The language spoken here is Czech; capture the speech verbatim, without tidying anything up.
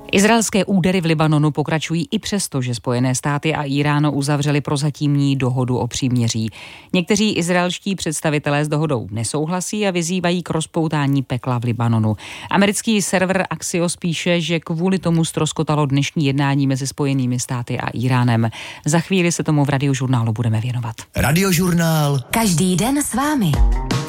Izraelské údery v Libanonu pokračují i přesto, že Spojené státy a Írán uzavřeli prozatímní dohodu o příměří. Někteří izraelští představitelé s dohodou nesouhlasí a vyzývají k rozpoutání pekla v Libanonu. Americký server Axios píše, že kvůli tomu ztroskotalo dnešní jednání mezi Spojenými státy a Íránem. Za chvíli se tomu v Radiožurnálu budeme věnovat. Radiožurnál. Každý den s vámi.